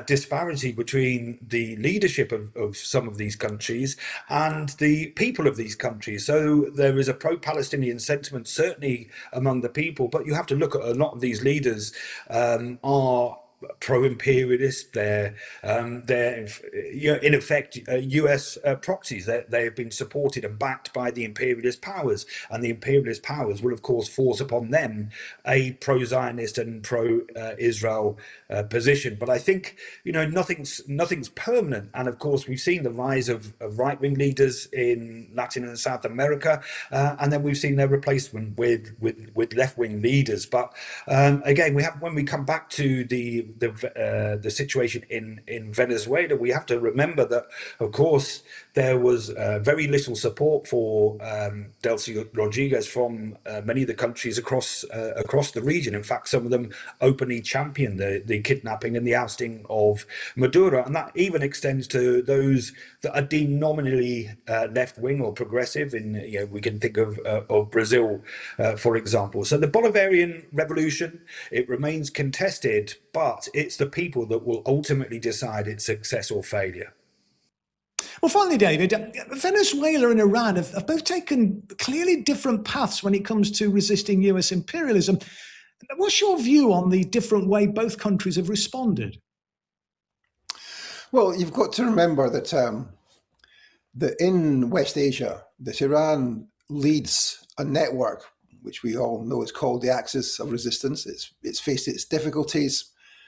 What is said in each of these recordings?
disparity between the leadership of some of these countries and the people of these countries. So there is a pro-Palestinian sentiment certainly among the people, but you have to look at a lot of these leaders are pro-imperialist. They're in effect U.S. proxies. They have been supported and backed by the imperialist powers, and the imperialist powers will, of course, force upon them a pro-Zionist and pro-Israel position. But I think nothing's permanent, and of course we've seen the rise of right-wing leaders in Latin and South America, and then we've seen their replacement with left-wing leaders. But again, when we come back to the situation in Venezuela, we have to remember that, of course, there was very little support for Delcy Rodriguez from many of the countries across the region. In fact, some of them openly championed the kidnapping and the ousting of Maduro, and that even extends to those that are deemed nominally left-wing or progressive. We can think of Brazil, for example. So the Bolivarian revolution, it remains contested, but it's the people that will ultimately decide its success or failure. Well, finally, David, Venezuela and Iran have both taken clearly different paths when it comes to resisting US imperialism. What's your view on the different way both countries have responded? Well, you've got to remember that in West Asia, that Iran leads a network, which we all know is called the Axis of Resistance. It's faced its difficulties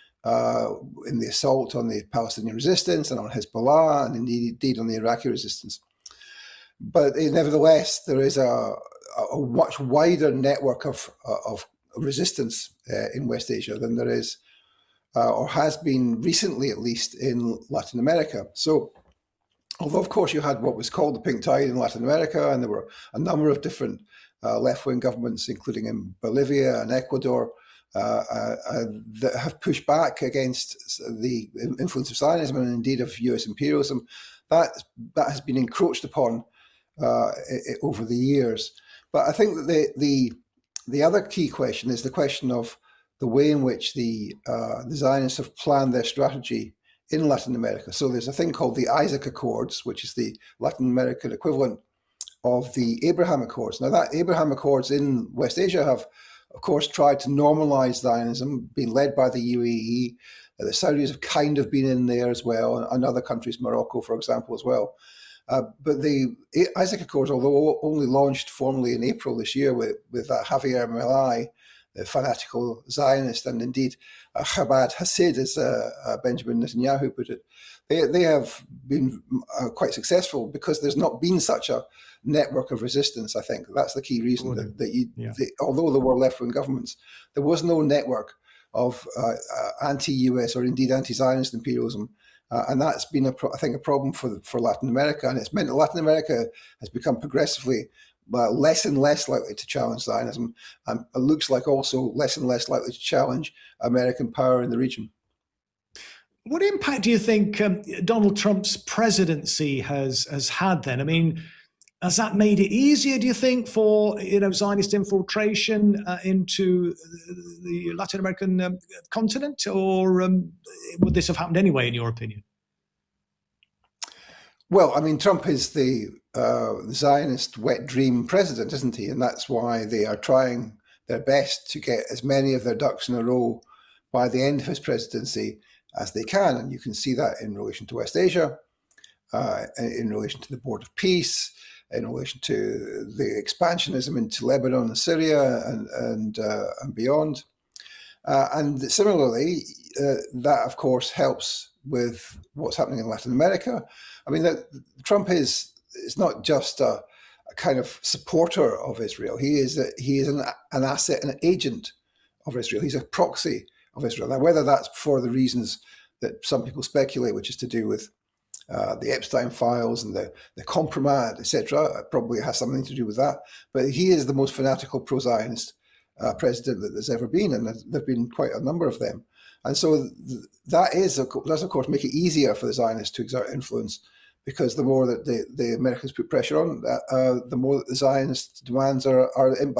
in the assault on the Palestinian resistance and on Hezbollah, and indeed on the Iraqi resistance. But nevertheless, there is a much wider network of resistance in West Asia than there is, or has been recently, at least, in Latin America. So, although of course you had what was called the Pink Tide in Latin America, and there were a number of different left-wing governments, including in Bolivia and Ecuador, that have pushed back against the influence of Zionism and indeed of US imperialism, that has been encroached upon over the years. But I think that the other key question is the question of the way in which the Zionists have planned their strategy in Latin America. So there's a thing called the Isaac Accords, which is the Latin American equivalent of the Abraham Accords. Now, that Abraham Accords in West Asia have, of course, tried to normalize Zionism, being led by the UAE. The Saudis have kind of been in there as well, and other countries, Morocco, for example, as well. But the Isaac Accords, although only launched formally in April this year with Javier Milei, the fanatical Zionist, and indeed Chabad Hasid, as Benjamin Netanyahu put it, they have been quite successful because there's not been such a network of resistance. I think that's the key reason although there were left-wing governments, there was no network of anti-US or indeed anti-Zionist imperialism. And that's been, I think, a problem for Latin America. And it's meant that Latin America has become progressively less and less likely to challenge Zionism, and it looks like also less and less likely to challenge American power in the region. What impact do you think Donald Trump's presidency has had then? I mean, has that made it easier, do you think, for Zionist infiltration into the Latin American continent, or would this have happened anyway, in your opinion? Well, I mean, Trump is the Zionist wet dream president, isn't he? And that's why they are trying their best to get as many of their ducks in a row by the end of his presidency as they can. And you can see that in relation to West Asia, in relation to the Board of Peace, in relation to the expansionism into Lebanon and Syria and beyond. And similarly, that, of course, helps with what's happening in Latin America. I mean, Trump is not just a kind of supporter of Israel. He is an asset, an agent of Israel. He's a proxy of Israel. Now, whether that's for the reasons that some people speculate, which is to do with the Epstein files and the compromat, etc., probably has something to do with that. But he is the most fanatical pro-Zionist president that there's ever been, and there've been quite a number of them. And so that does, of course, make it easier for the Zionists to exert influence, because the more that the Americans put pressure on, the more that the Zionist demands are